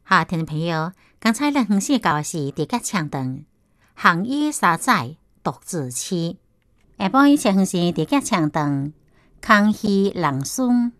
好，听众朋友，刚才咱分享到的是第甲唱段行医沙仔独自饲。下晡一切分享第甲唱段康熙郎孙。